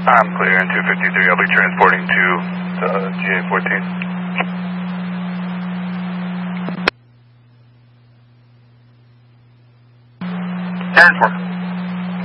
I'm clear in 253. I'll be transporting to GA14. 10-4.